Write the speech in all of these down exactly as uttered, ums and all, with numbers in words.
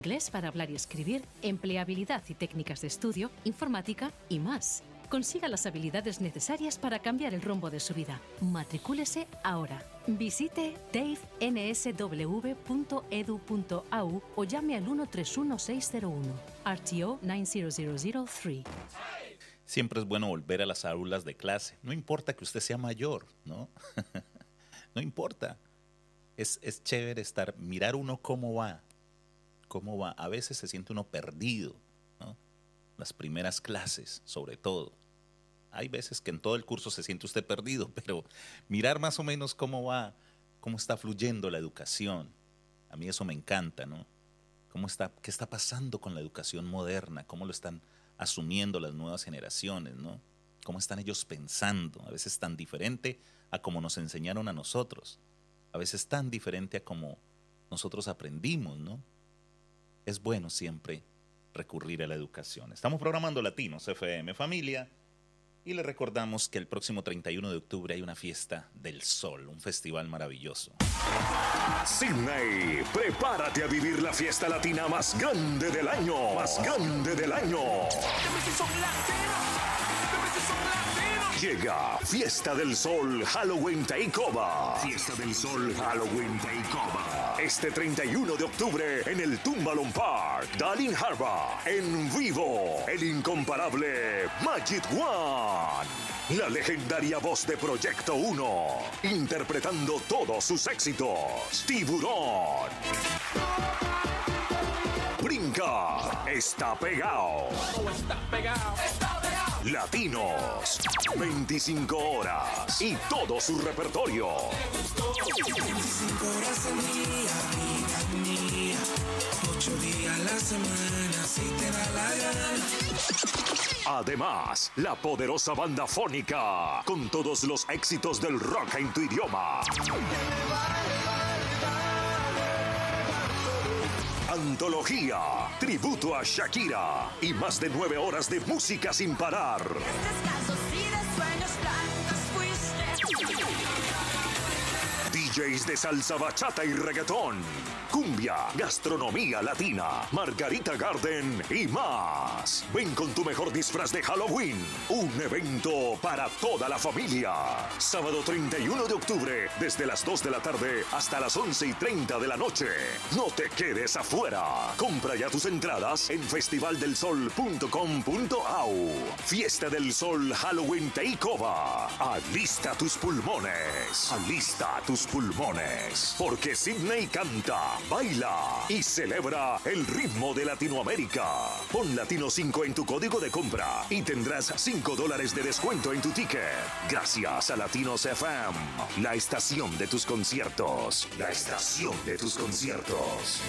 Inglés para hablar y escribir, empleabilidad y técnicas de estudio, informática y más. Consiga las habilidades necesarias para cambiar el rumbo de su vida. Matricúlese ahora. Visite dave n s w punto e d u punto a u o llame al uno tres uno seis cero uno. R T O nueve cero cero cero tres. Siempre es bueno volver a las aulas de clase. No importa que usted sea mayor, ¿no? No importa. Es, es chévere estar, mirar uno cómo va. Cómo va. A veces se siente uno perdido, ¿no? Las primeras clases, sobre todo. Hay veces que en todo el curso se siente usted perdido, pero mirar más o menos cómo va, cómo está fluyendo la educación. A mí eso me encanta, ¿no? Cómo está, qué está pasando con la educación moderna, cómo lo están asumiendo las nuevas generaciones, ¿no? Cómo están ellos pensando, a veces tan diferente a como nos enseñaron a nosotros, a veces tan diferente a como nosotros aprendimos, ¿no? Es bueno siempre recurrir a la educación. Estamos programando Latinos F M Familia y le recordamos que el próximo treinta y uno de octubre hay una fiesta del sol, un festival maravilloso. Sydney, prepárate a vivir la fiesta latina más grande del año. Más grande del año. Llega Fiesta del Sol Halloween Takeover. Fiesta del Sol Halloween Takeover. Este treinta y uno de octubre en el Tumbalong Park, Darling Harbour. En vivo, el incomparable Magic One. La legendaria voz de Proyecto uno. Interpretando todos sus éxitos. Tiburón. Brinca. Está pegado. Está pegado. Está pegado. Latinos, veinticinco horas y todo su repertorio. veinticinco horas al día, vida mía. ocho días a la semana, si te da la gana. Además, la poderosa banda fónica con todos los éxitos del rock en tu idioma. Antología, tributo a Shakira y más de nueve horas de música sin parar. D Js de salsa, bachata y reggaetón, cumbia, gastronomía latina, Margarita Garden y más. Ven con tu mejor disfraz de Halloween. Un evento para toda la familia. Sábado treinta y uno de octubre, desde las dos de la tarde hasta las once y treinta de la noche. No te quedes afuera. Compra ya tus entradas en festival del sol punto com punto a u. Fiesta del Sol Halloween Takeover. Alista tus pulmones. Alista tus pulmones. Porque Sydney canta, baila y celebra el ritmo de Latinoamérica. Pon Latino cinco en tu código de compra y tendrás cinco dólares de descuento en tu ticket. Gracias a Latinos F M, la estación de tus conciertos. La estación de tus conciertos.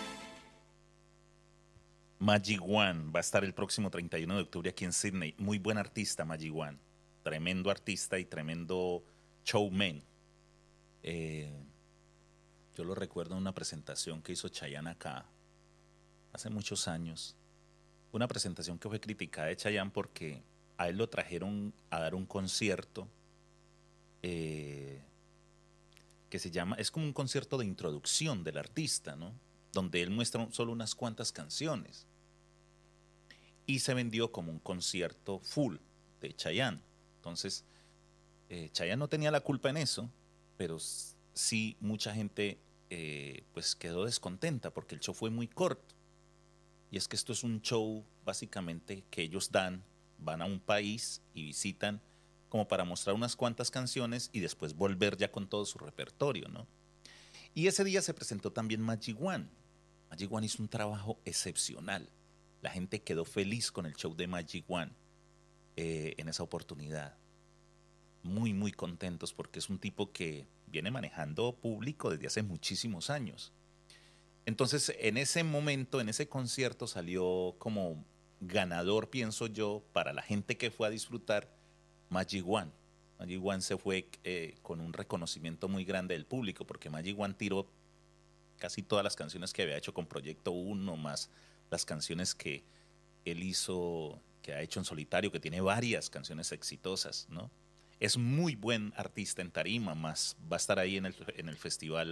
Magic One va a estar el próximo treinta y uno de octubre aquí en Sydney. Muy buen artista, Magic One. Tremendo artista y tremendo showman. Eh, yo lo recuerdo en una presentación que hizo Chayanne acá hace muchos años. Una presentación que fue criticada de Chayanne porque a él lo trajeron a dar un concierto eh, que se llama, es como un concierto de introducción del artista, ¿no? Donde él muestra solo unas cuantas canciones. Y se vendió como un concierto full de Chayanne. Entonces, eh, Chayanne no tenía la culpa en eso, pero sí mucha gente eh, pues quedó descontenta porque el show fue muy corto. Y es que esto es un show básicamente que ellos dan, van a un país y visitan como para mostrar unas cuantas canciones y después volver ya con todo su repertorio, ¿no? Y ese día se presentó también Magic One. Magic One hizo un trabajo excepcional. La gente quedó feliz con el show de Magic One eh, en esa oportunidad. Muy, muy contentos porque es un tipo que viene manejando público desde hace muchísimos años. Entonces, en ese momento, en ese concierto, salió como ganador, pienso yo, para la gente que fue a disfrutar Magic One. Magic One se fue eh, con un reconocimiento muy grande del público porque Magic One tiró casi todas las canciones que había hecho con Proyecto uno, más las canciones que él hizo, que ha hecho en solitario, que tiene varias canciones exitosas, ¿no? Es muy buen artista en tarima, más va a estar ahí en el, en el festival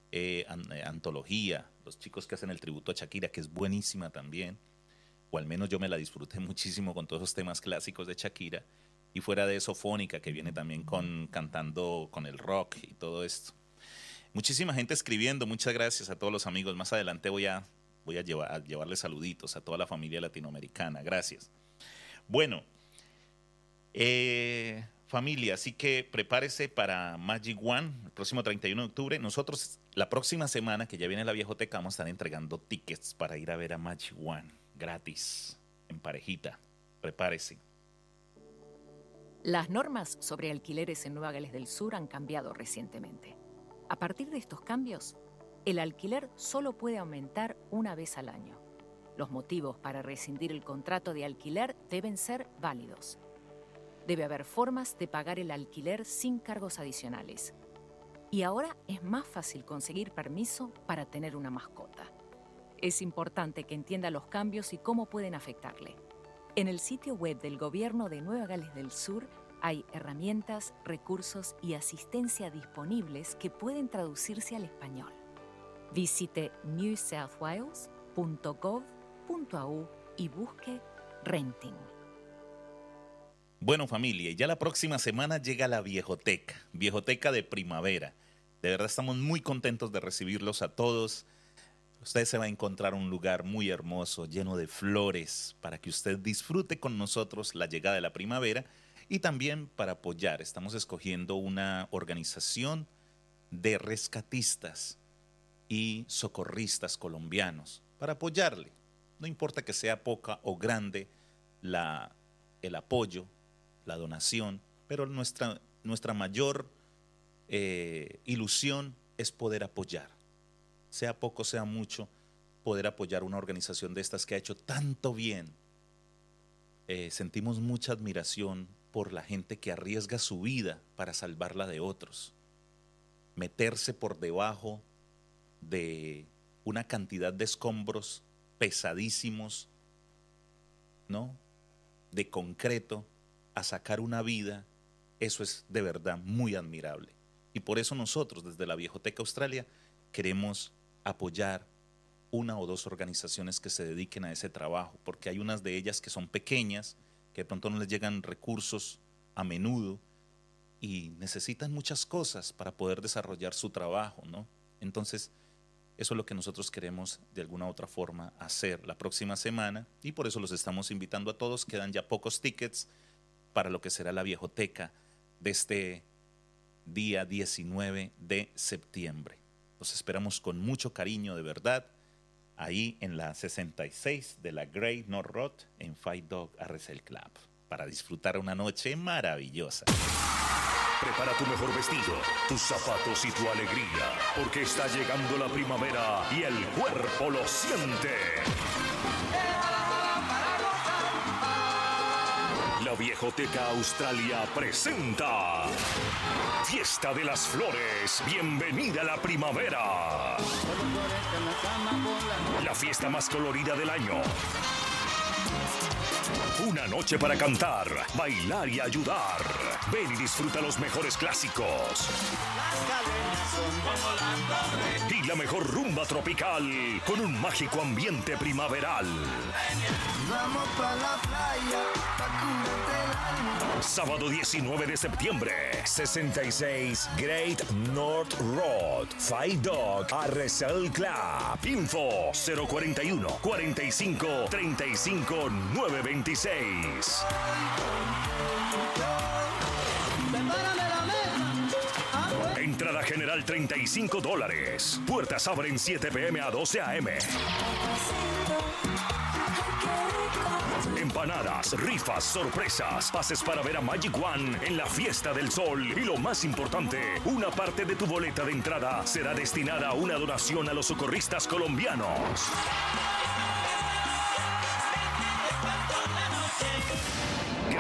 eh, an, eh, antología, los chicos que hacen el tributo a Shakira, que es buenísima también, o al menos yo me la disfruté muchísimo con todos esos temas clásicos de Shakira, y fuera de eso Fónica, que viene también con, cantando con el rock y todo esto. Muchísima gente escribiendo, muchas gracias a todos los amigos. Más adelante voy a, voy a, llevar, a llevarles saluditos a toda la familia latinoamericana, gracias. Bueno, eh, familia, así que prepárese para Magic One el próximo treinta y uno de octubre. Nosotros la próxima semana, que ya viene la Viejoteca, vamos a estar entregando tickets para ir a ver a Magic One, gratis, en parejita. Prepárese. Las normas sobre alquileres en Nueva Gales del Sur han cambiado recientemente. A partir de estos cambios, el alquiler solo puede aumentar una vez al año. Los motivos para rescindir el contrato de alquiler deben ser válidos. Debe haber formas de pagar el alquiler sin cargos adicionales. Y ahora es más fácil conseguir permiso para tener una mascota. Es importante que entienda los cambios y cómo pueden afectarle. En el sitio web del Gobierno de Nueva Gales del Sur hay herramientas, recursos y asistencia disponibles que pueden traducirse al español. Visite new south wales punto gov punto a u y busque Renting. Bueno, familia, ya la próxima semana llega la Viejoteca, Viejoteca de primavera. De verdad estamos muy contentos de recibirlos a todos. Usted se va a encontrar un lugar muy hermoso, lleno de flores, para que usted disfrute con nosotros la llegada de la primavera y también para apoyar. Estamos escogiendo una organización de rescatistas y socorristas colombianos para apoyarle. No importa que sea poca o grande la, el apoyo, la donación, pero nuestra, nuestra mayor eh, ilusión es poder apoyar. Sea poco, sea mucho, poder apoyar una organización de estas que ha hecho tanto bien. Eh, sentimos mucha admiración por la gente que arriesga su vida para salvarla de otros. Meterse por debajo de una cantidad de escombros pesadísimos, ¿no? De concreto, a sacar una vida, eso es de verdad muy admirable. Y por eso nosotros, desde la Viejoteca Australia, queremos apoyar una o dos organizaciones que se dediquen a ese trabajo, porque hay unas de ellas que son pequeñas, que de pronto no les llegan recursos a menudo y necesitan muchas cosas para poder desarrollar su trabajo, ¿no? Entonces, eso es lo que nosotros queremos de alguna u otra forma hacer la próxima semana y por eso los estamos invitando a todos. Quedan ya pocos tickets para lo que será la Viejoteca de este día diecinueve de septiembre. Los esperamos con mucho cariño, de verdad, ahí en la sesenta y seis de la Great North Road en Fight Dog R S L Club, para disfrutar una noche maravillosa. Prepara tu mejor vestido, tus zapatos y tu alegría, porque está llegando la primavera y el cuerpo lo siente. La Viejoteca Australia presenta Fiesta de las Flores. Bienvenida a la primavera. La fiesta más colorida del año. Una noche para cantar, bailar y ayudar. Ven y disfruta los mejores clásicos. Y la mejor rumba tropical con un mágico ambiente primaveral. Vamos pa' la playa, pa' curarte el alma. Sábado diecinueve de septiembre, sesenta y seis Great North Road, Fight Dog R S L Club. Info cero cuarenta y uno, cuarenta y cinco, treinta y cinco, novecientos veintiséis. Entrada general treinta y cinco dólares. Puertas abren siete p m a doce a m Empanadas, rifas, sorpresas, pases para ver a Magic One en la Fiesta del Sol. Y lo más importante, una parte de tu boleta de entrada será destinada a una donación a los socorristas colombianos.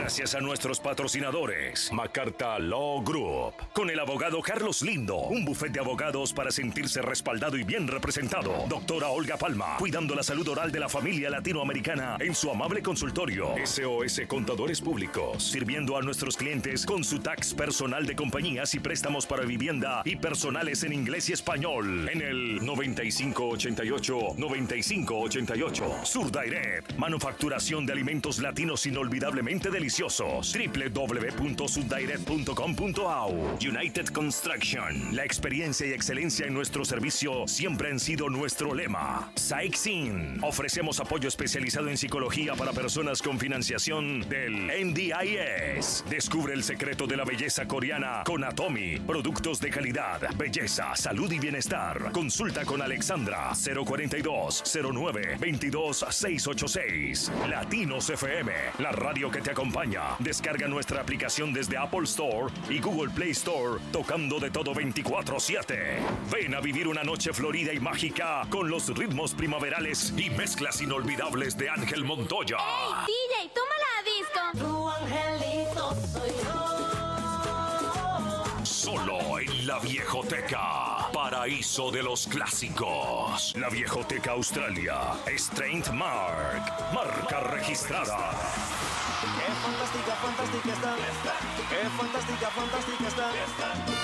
Gracias a nuestros patrocinadores, Macarta Law Group, con el abogado Carlos Lindo, un bufete de abogados para sentirse respaldado y bien representado. Doctora Olga Palma, cuidando la salud oral de la familia latinoamericana en su amable consultorio. S O S Contadores Públicos, sirviendo a nuestros clientes con su tax personal de compañías y préstamos para vivienda y personales en inglés y español. En el noventa y cinco ochenta y ocho noventa y cinco ochenta y ocho. Sur Direct, manufacturación de alimentos latinos inolvidablemente deliciosos. doble u doble u doble u punto suddirect punto com punto a u. United Construction, la experiencia y excelencia en nuestro servicio siempre han sido nuestro lema. Saixin, ofrecemos apoyo especializado en psicología para personas con financiación del N D I S. Descubre el secreto de la belleza coreana con Atomy, productos de calidad, belleza, salud y bienestar. Consulta con Alexandra, cero cuarenta y dos cero nueve veintidós seiscientos ochenta y seis. Latinos F M, la radio que te acompaña. Descarga nuestra aplicación desde Apple Store y Google Play Store, tocando de todo veinticuatro siete. Ven a vivir una noche florida y mágica con los ritmos primaverales y mezclas inolvidables de Ángel Montoya. ¡Ey, D J, toma la disco! Tu angelito soy yo. Solo en La Viejoteca, paraíso de los clásicos. La Viejoteca Australia, Straint Mark, marca registrada. ¡Qué fantástica, fantástica está! ¡Qué fantástica, fantástica está!